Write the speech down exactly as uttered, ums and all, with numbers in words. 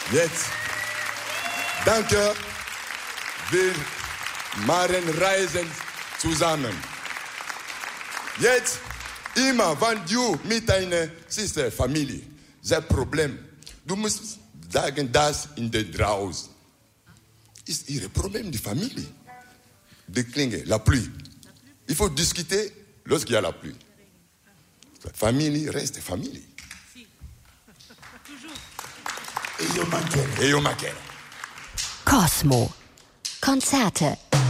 Jetzt, danke, wir machen Reisen zusammen. Jetzt, immer, wenn du mit deiner Sister, Familie, das Problem, du musst sagen, das in der draußen ist ihr Problem, die Familie. Die Klinge, la pluie. Il faut discuter lorsqu'il y a la pluie. La famille reste famille. E io mancherò. E io mancherò. Cosmo. Konzerte.